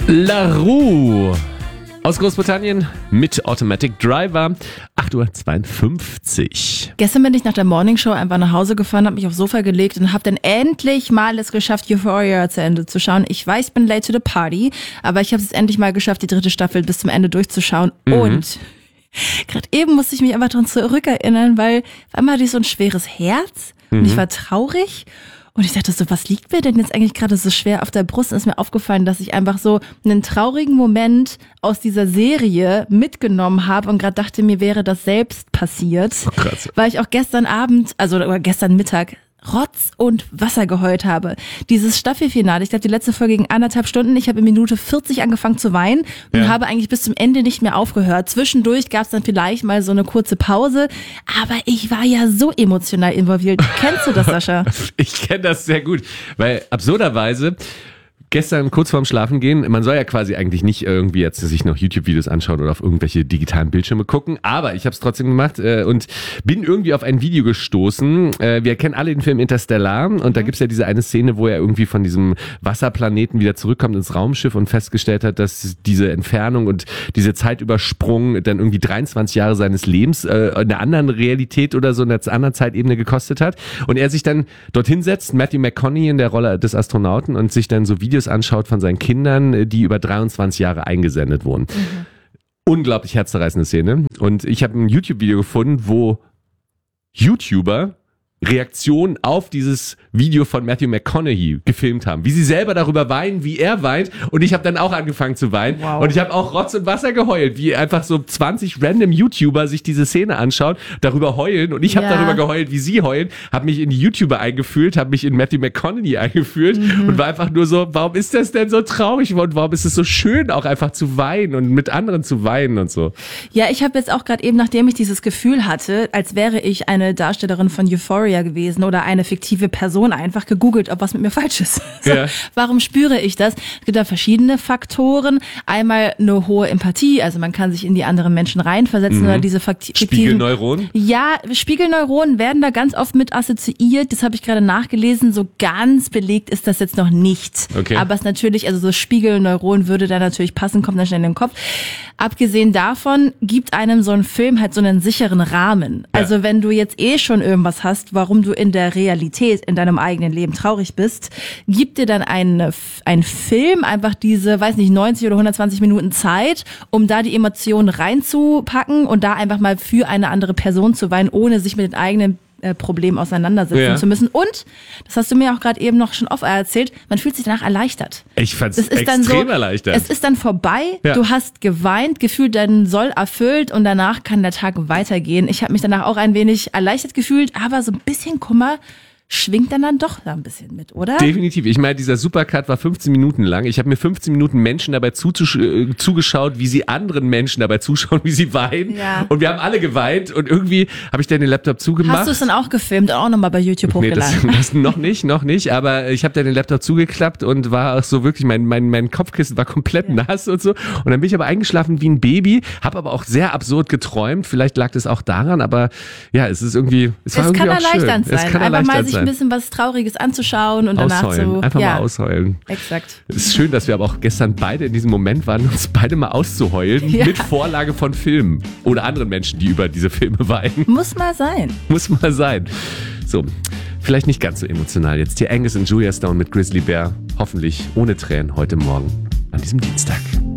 La Roux aus Großbritannien mit Automatic Driver, 8.52 Uhr. Gestern bin ich nach der Morningshow einfach nach Hause gefahren, habe mich aufs Sofa gelegt und habe dann endlich mal es geschafft, Euphoria zu Ende zu schauen. Ich weiß, ich bin late to the party, aber ich habe es endlich mal geschafft, die 3. Staffel bis zum Ende durchzuschauen. Und gerade eben musste ich mich einfach daran zurückerinnern, weil auf einmal hatte ich so ein schweres Herz und ich war traurig. Und ich dachte so, was liegt mir denn jetzt eigentlich gerade so schwer auf der Brust? Und ist mir aufgefallen, dass ich einfach so einen traurigen Moment aus dieser Serie mitgenommen habe und gerade dachte, mir wäre das selbst passiert. Oh, krass. Weil ich auch gestern Abend, oder gestern Mittag, Rotz und Wasser geheult habe. Dieses Staffelfinale, ich glaube die letzte Folge ging 1,5 Stunden, ich habe in Minute 40 angefangen zu weinen und habe eigentlich bis zum Ende nicht mehr aufgehört. Zwischendurch gab es dann vielleicht mal so eine kurze Pause, aber ich war ja so emotional involviert. Kennst du das, Sascha? Ich kenne das sehr gut, weil absurderweise gestern kurz vorm Schlafengehen, man soll ja quasi eigentlich nicht irgendwie jetzt sich noch YouTube-Videos anschauen oder auf irgendwelche digitalen Bildschirme gucken, aber ich habe es trotzdem gemacht und bin irgendwie auf ein Video gestoßen. Wir kennen alle den Film Interstellar und da gibt's ja diese eine Szene, wo er irgendwie von diesem Wasserplaneten wieder zurückkommt ins Raumschiff und festgestellt hat, dass diese Entfernung und diese Zeitübersprung dann irgendwie 23 Jahre seines Lebens in einer anderen Realität oder so in einer anderen Zeitebene gekostet hat und er sich dann dorthin setzt, Matthew McConaughey in der Rolle des Astronauten und sich dann so Videos anschaut von seinen Kindern, die über 23 Jahre eingesendet wurden. Unglaublich herzzerreißende Szene. Und ich habe ein YouTube-Video gefunden, wo YouTuber Reaktionen auf dieses Video von Matthew McConaughey gefilmt haben. Wie sie selber darüber weinen, wie er weint. Und ich habe dann auch angefangen zu weinen. Wow. Und ich habe auch Rotz und Wasser geheult, wie einfach so 20 random YouTuber sich diese Szene anschauen, darüber heulen. Und ich habe darüber geheult, wie sie heulen. Habe mich in die YouTuber eingefühlt, habe mich in Matthew McConaughey eingefühlt und war einfach nur so, warum ist das denn so traurig? Und warum ist es so schön, auch einfach zu weinen und mit anderen zu weinen und so? Ja, ich habe jetzt auch gerade eben, nachdem ich dieses Gefühl hatte, als wäre ich eine Darstellerin von Euphoria gewesen oder eine fiktive Person, einfach gegoogelt, ob was mit mir falsch ist. So, warum spüre ich das? Es gibt da verschiedene Faktoren. Einmal eine hohe Empathie, also man kann sich in die anderen Menschen reinversetzen oder diese fiktiven... Spiegelneuronen? Ja, Spiegelneuronen werden da ganz oft mit assoziiert. Das habe ich gerade nachgelesen. So ganz belegt ist das jetzt noch nicht. Okay. Aber es natürlich, also so Spiegelneuron würde da natürlich passen, kommt dann schnell in den Kopf. Abgesehen davon gibt einem so ein Film halt so einen sicheren Rahmen. Also wenn du jetzt schon irgendwas hast, warum du in der Realität, in deinem eigenen Leben traurig bist, gibt dir dann ein Film einfach diese, 90 oder 120 Minuten Zeit, um da die Emotionen reinzupacken und da einfach mal für eine andere Person zu weinen, ohne sich mit den eigenen Problemen auseinandersetzen zu müssen. Und, das hast du mir auch gerade eben noch schon oft erzählt, man fühlt sich danach erleichtert. Ich fand's extrem erleichtert. Es ist dann vorbei, du hast geweint, gefühlt deinen Soll erfüllt und danach kann der Tag weitergehen. Ich habe mich danach auch ein wenig erleichtert gefühlt, aber so ein bisschen Kummer schwingt dann doch da ein bisschen mit, oder? Definitiv. Ich meine, dieser Supercut war 15 Minuten lang. Ich habe mir 15 Minuten Menschen dabei zugeschaut, wie sie anderen Menschen dabei zuschauen, wie sie weinen. Ja. Und wir haben alle geweint und irgendwie habe ich dann den Laptop zugemacht. Hast du es dann auch gefilmt und auch nochmal bei YouTube hochgeladen? Nee, das noch nicht. Aber ich habe dann den Laptop zugeklappt und war auch so wirklich, mein Kopfkissen war komplett nass und so. Und dann bin ich aber eingeschlafen wie ein Baby, habe aber auch sehr absurd geträumt. Vielleicht lag das auch daran, aber ja, es ist irgendwie, es war irgendwie auch schön. Es kann erleichternd sein. Ein bisschen was Trauriges anzuschauen und danach ausheulen. Einfach mal ausheulen. Exakt. Es ist schön, dass wir aber auch gestern beide in diesem Moment waren, uns beide mal auszuheulen mit Vorlage von Filmen oder anderen Menschen, die über diese Filme weinen. Muss mal sein. So, vielleicht nicht ganz so emotional jetzt. Hier Angus und Julia Stone mit Grizzly Bear. Hoffentlich ohne Tränen heute Morgen an diesem Dienstag.